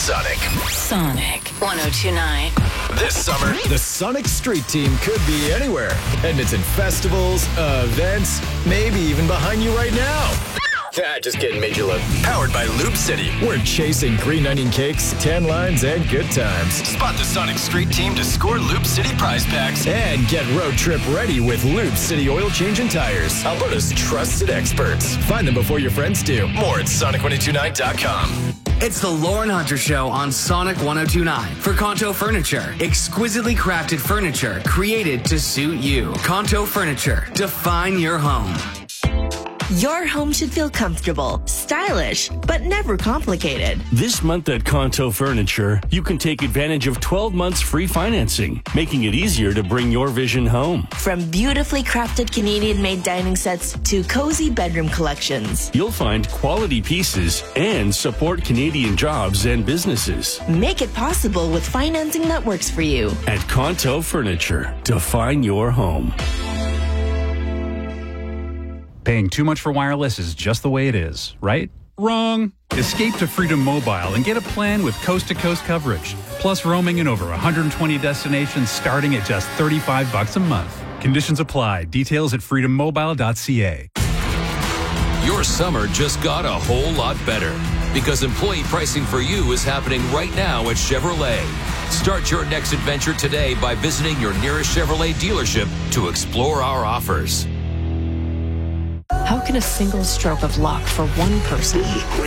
Sonic. Sonic 102.9. This summer, the Sonic Street Team could be anywhere. And it's in festivals, events, maybe even behind you right now. Just kidding, made you look. Powered by Loop City. We're chasing green onion cakes, tan lines, and good times. Spot the Sonic Street Team to score Loop City prize packs. And get road trip ready with Loop City oil change and tires. Alberta's trusted experts. Find them before your friends do. More at Sonic1029.com. It's the Lauren Hunter Show on Sonic 102.9 for Kanto Furniture. Exquisitely crafted furniture created to suit you. Kanto Furniture. Define your home. Your home should feel comfortable, stylish, but never complicated. This month at Kanto Furniture, you can take advantage of 12 months free financing, making it easier to bring your vision home. From beautifully crafted Canadian-made dining sets to cozy bedroom collections. You'll find quality pieces and support Canadian jobs and businesses. Make it possible with financing that works for you. At Kanto Furniture, define your home. Paying too much for wireless is just the way it is, right? Wrong. Escape to Freedom Mobile and get a plan with coast-to-coast coverage, plus roaming in over 120 destinations starting at just $35 a month. Conditions apply. Details at freedommobile.ca. Your summer just got a whole lot better because employee pricing for you is happening right now at Chevrolet. Start your next adventure today by visiting your nearest Chevrolet dealership to explore our offers. How can a single stroke of luck for one person